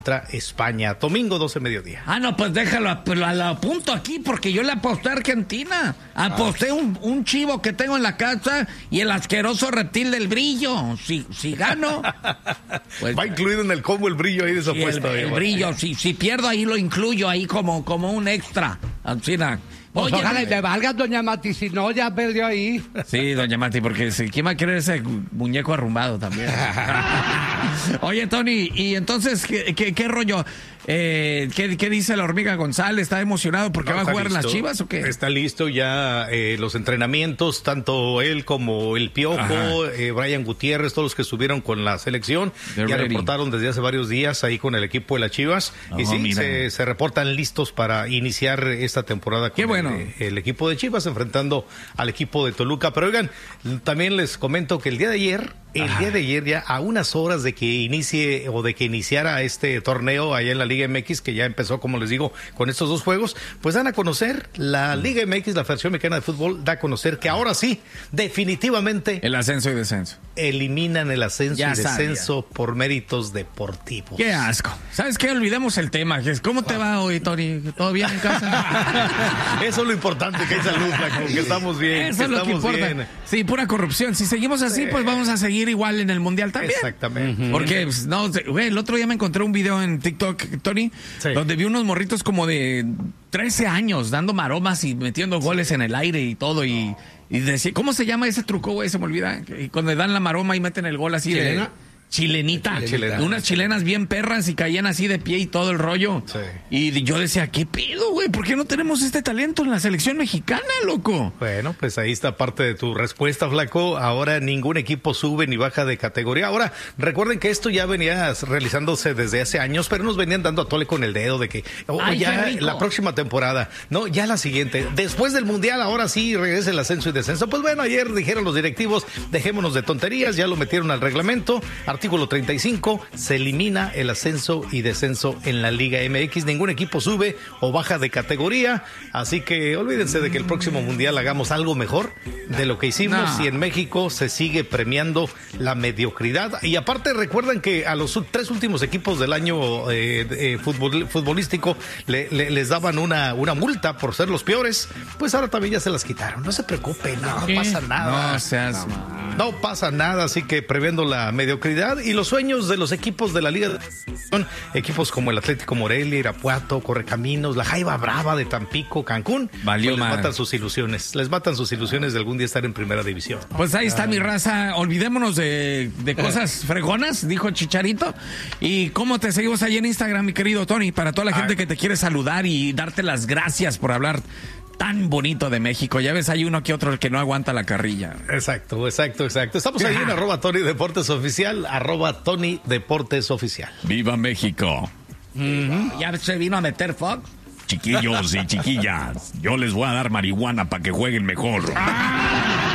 contra España, domingo 12 mediodía. No, pues déjalo, lo apunto aquí porque yo le aposté a Argentina. Aposté un chivo que tengo en la casa y el asqueroso reptil del brillo. Si gano, pues, va incluido en el combo el brillo ahí de esa apuesta. El brillo, si pierdo ahí lo incluyo ahí como un extra. Así Oye, ojalá le valga, doña Mati, si no, ya perdió ahí. Sí, doña Mati, porque ¿quién va a querer ese muñeco arrumbado también? Oye, Tony, y entonces, ¿qué rollo? ¿Qué dice la Hormiga González? ¿Está emocionado porque va a jugar listo, las Chivas o qué? Está listo ya los entrenamientos, tanto él como el Piojo, Brian Gutiérrez, todos los que estuvieron con la selección, ya reportaron desde hace varios días ahí con el equipo de las Chivas, y sí, se reportan listos para iniciar esta temporada con el equipo de Chivas enfrentando al equipo de Toluca. Pero oigan, también les comento que el día de ayer ya a unas horas de que inicie o de que iniciara este torneo allá en la Liga MX, que ya empezó, como les digo, con estos dos juegos, pues dan a conocer la Liga MX, la Federación Mexicana de Fútbol, da a conocer que ahora sí, definitivamente... El ascenso y descenso. Eliminan el ascenso y descenso por méritos deportivos. ¡Qué asco! ¿Sabes qué? Olvidemos el tema. ¿Cómo te va hoy, Tony? ¿Todo bien en casa? Eso es lo importante, que hay salud, Flaco, que estamos bien. Eso es lo que importa. Bien. Sí, pura corrupción. Si seguimos así, pues vamos a seguir igual en el Mundial también. Exactamente. Porque, el otro día me encontré un video en TikTok, Tony, donde vi unos morritos como de 13 años dando maromas y metiendo goles en el aire y todo, y decía, ¿cómo se llama ese truco, güey? Se me olvida. Y cuando dan la maroma y meten el gol así ¿Chilena? Chilenita. Unas chilenas bien perras y caían así de pie y todo el rollo. Sí. Y yo decía, ¿qué pedo, güey? ¿Por qué no tenemos este talento en la selección mexicana, loco? Bueno, pues ahí está parte de tu respuesta, Flaco. Ahora ningún equipo sube ni baja de categoría. Ahora, recuerden que esto ya venía realizándose desde hace años, pero nos venían dando a tole con el dedo de que ya la próxima temporada, ya la siguiente. Después del Mundial, ahora sí regresa el ascenso y descenso. Pues bueno, ayer dijeron los directivos, dejémonos de tonterías, ya lo metieron al reglamento. Artículo 35, se elimina el ascenso y descenso en la Liga MX. Ningún equipo sube o baja de categoría, así que olvídense de que el próximo Mundial hagamos algo mejor de lo que hicimos y en México se sigue premiando la mediocridad. Y aparte recuerden que a los 3 últimos equipos del año futbolístico les daban una multa por ser los peores, pues ahora también ya se las quitaron. No se preocupen, no pasa nada. No pasa nada, así que previendo la mediocridad y los sueños de los equipos de la Liga son equipos como el Atlético Morelia, Irapuato, Correcaminos, la Jaiba Brava de Tampico, Cancún, les matan sus ilusiones de algún día estar en primera división. Pues ahí está mi raza, olvidémonos de cosas fregonas, dijo Chicharito. ¿Y cómo te seguimos ahí en Instagram, mi querido Tony? Para toda la gente que te quiere saludar y darte las gracias por hablar tan bonito de México. Ya ves, hay uno que otro el que no aguanta la carrilla. Exacto. Estamos ahí en @Tony Deportes Oficial, @Tony Deportes Oficial. ¡Viva México! ¿Ya se vino a meter Fox? Chiquillos y chiquillas, yo les voy a dar marihuana para que jueguen mejor.